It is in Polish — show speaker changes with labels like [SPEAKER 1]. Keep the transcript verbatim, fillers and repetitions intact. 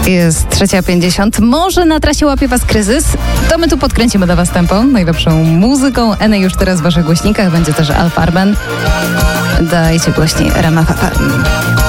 [SPEAKER 1] Jest trzecia pięćdziesiąt. Może na trasie łapie was kryzys? To my tu podkręcimy dla was tempo najlepszą muzyką. Eny już teraz w waszych głośnikach. Będzie też Alfarben. Dajcie głośniej R M F F M.